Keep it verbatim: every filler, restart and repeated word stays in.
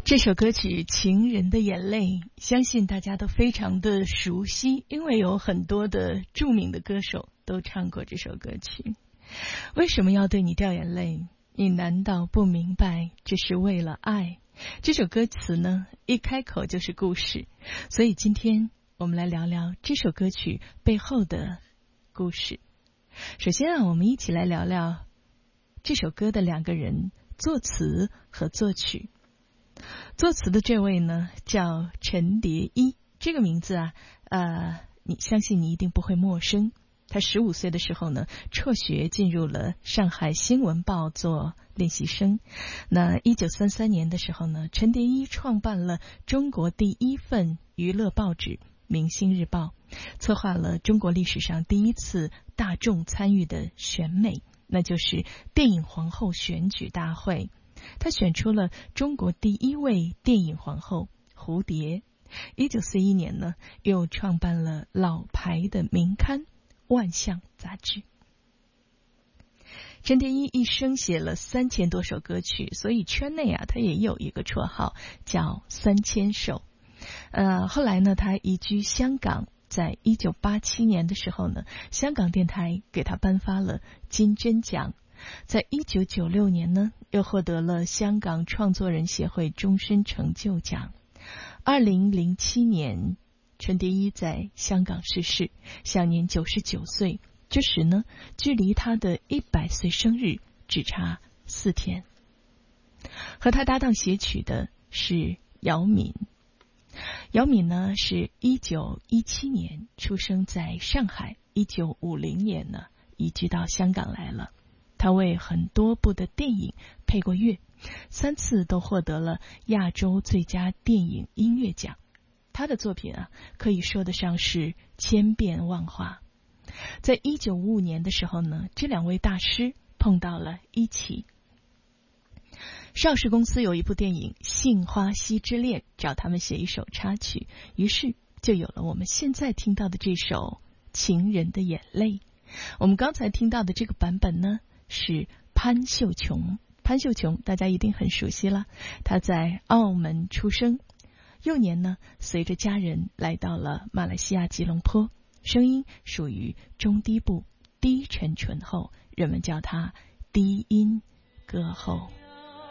这首歌曲《情人的眼泪》，相信大家都非常的熟悉，因为有很多的著名的歌手都唱过这首歌曲。为什么要对你掉眼泪？你难道不明白这是为了爱？这首歌词呢，一开口就是故事，所以今天我们来聊聊这首歌曲背后的故事。首先啊，我们一起来聊聊这首歌的两个人，作词和作曲。作词的这位呢叫陈蝶衣，这个名字啊，呃，你相信你一定不会陌生。他十五岁的时候呢，辍学进入了上海新闻报做练习生。那一九三三年的时候呢，陈蝶衣创办了中国第一份娱乐报纸《明星日报》，策划了中国历史上第一次大众参与的选美，那就是电影皇后选举大会。他选出了中国第一位电影皇后蝴蝶。一九四一年呢，又创办了老牌的名刊《万象》杂志。陈蝶衣一生写了三千多首歌曲，所以圈内啊，他也有一个绰号叫三千首。呃，后来呢，他移居香港，在一九八七年的时候呢，香港电台给他颁发了金针奖。在一九九六年呢，又获得了香港创作人协会终身成就奖。二零零七年，陈蝶衣在香港逝世，享年九十九岁。这时呢，距离他的一百岁生日只差四天。和他搭档写曲的是姚敏。姚敏呢，是一九一七年出生在上海，一九五零年呢移居到香港来了。他为很多部的电影配过乐，三次都获得了亚洲最佳电影音乐奖。他的作品啊，可以说得上是千变万化。在一九五五年的时候呢，这两位大师碰到了一起。邵氏公司有一部电影《杏花溪之恋》，找他们写一首插曲，于是就有了我们现在听到的这首《情人的眼泪》。我们刚才听到的这个版本呢，是潘秀琼。潘秀琼大家一定很熟悉了，她在澳门出生，幼年呢随着家人来到了马来西亚吉隆坡，声音属于中低部，低沉醇厚，人们叫她低音歌后。